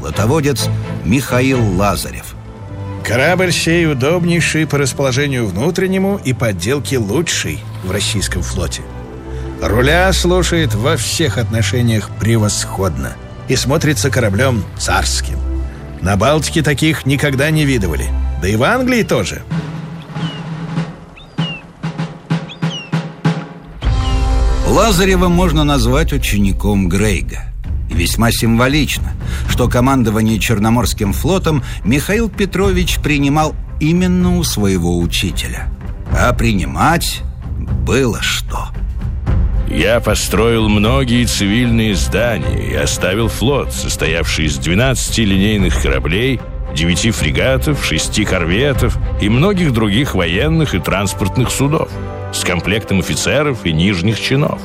флотоводец Михаил Лазарев. Корабль сей удобнейший по расположению внутреннему и по отделке лучший в российском флоте. Руля слушает во всех отношениях превосходно и смотрится кораблем царским. На Балтике таких никогда не видывали, да и в Англии тоже. Лазарева можно назвать учеником Грейга. И весьма символично, что командование Черноморским флотом Михаил Петрович принимал именно у своего учителя. А принимать было что. Я построил многие цивильные здания и оставил флот, состоявший из 12 линейных кораблей, 9 фрегатов, 6 корветов и многих других военных и транспортных судов с комплектом офицеров и нижних чинов.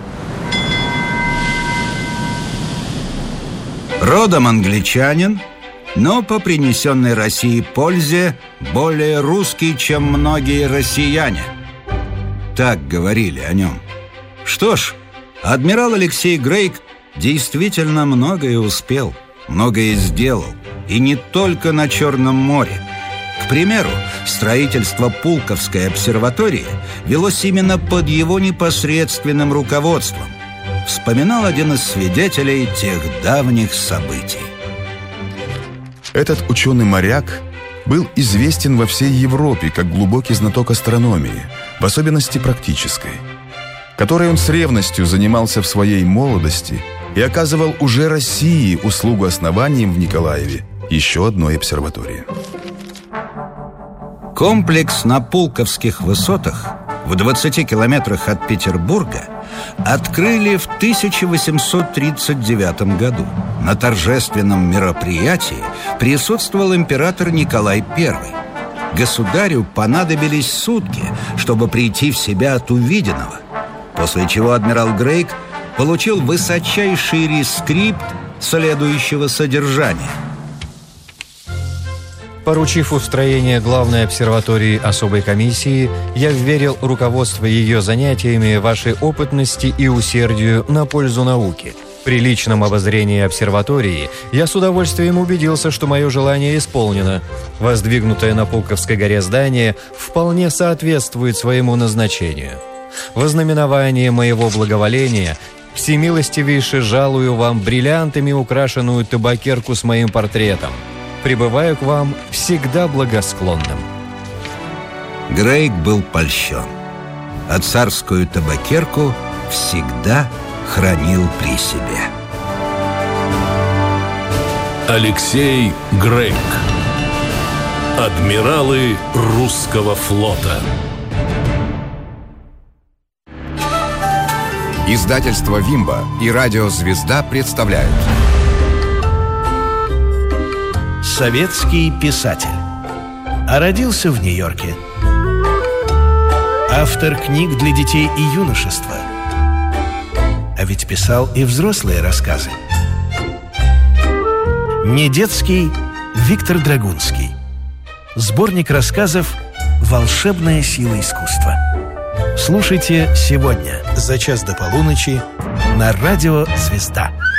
Родом англичанин, но по принесенной России пользе более русский, чем многие россияне. Так говорили о нем. Что ж, адмирал Алексей Грейг действительно многое успел, многое сделал, и не только на Черном море. К примеру, строительство Пулковской обсерватории велось именно под его непосредственным руководством. Вспоминал один из свидетелей тех давних событий. Этот ученый-моряк был известен во всей Европе как глубокий знаток астрономии, в особенности практической, которой он с ревностью занимался в своей молодости и оказывал уже России услугу основанием в Николаеве еще одной обсерватории. Комплекс на Пулковских высотах в 20 километрах от Петербурга открыли в 1839 году. На торжественном мероприятии присутствовал император Николай I. Государю понадобились сутки, чтобы прийти в себя от увиденного, после чего адмирал Грейг получил высочайший рескрипт следующего содержания. Поручив устроение главной обсерватории особой комиссии, я вверил руководство ее занятиями вашей опытности и усердию на пользу науки. При личном обозрении обсерватории я с удовольствием убедился, что мое желание исполнено. Воздвигнутое на Пулковской горе здание вполне соответствует своему назначению. Во знаменование моего благоволения всемилостивейше жалую вам бриллиантами украшенную табакерку с моим портретом. Прибываю к вам всегда благосклонным. Грейг был польщен, а царскую табакерку всегда хранил при себе. Алексей Грейг. Адмиралы русского флота. Издательство «Вимба» и радио «Звезда» представляют. Советский писатель. А родился в Нью-Йорке. Автор книг для детей и юношества. А ведь писал и взрослые рассказы. Недетский Виктор Драгунский. Сборник рассказов «Волшебная сила искусства». Слушайте сегодня за час до полуночи на радио «Звезда».